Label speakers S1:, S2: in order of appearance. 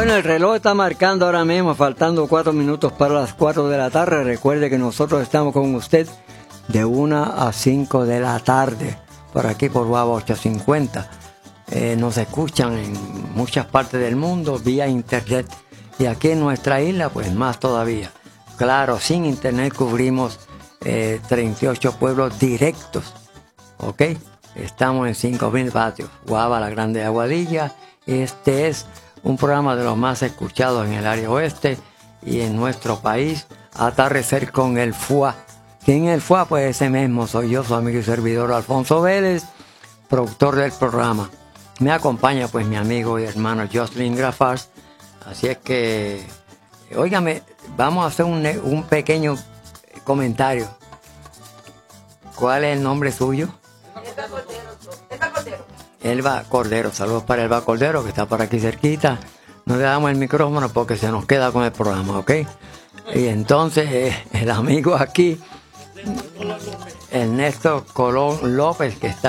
S1: Bueno, el reloj está marcando ahora mismo, faltando 4 minutos para las 4 de la tarde. Recuerde que nosotros estamos con usted de 1 a 5 de la tarde, por aquí por Guava 850. Nos escuchan en muchas partes del mundo vía internet, y aquí en nuestra isla pues más todavía. Claro, sin internet cubrimos 38 pueblos directos, ¿ok? Estamos en 5.000 vatios, Guava, La Grande, Aguadilla. Este es un programa de los más escuchados en el área oeste y en nuestro país. Atardecer con el FUA. ¿Quién es el FUA? Pues ese mismo soy yo, su amigo y servidor Alfonso Vélez, productor del programa. Me acompaña pues mi amigo y hermano Jocelyn Grafars. Así es que, óigame, vamos a hacer un pequeño comentario. ¿Cuál es el nombre suyo? Elba Cordero. Saludos para Elba Cordero, que está por aquí cerquita. No le damos el micrófono porque se nos queda con el programa, ¿ok? Y entonces el amigo aquí, Ernesto Colón López, que está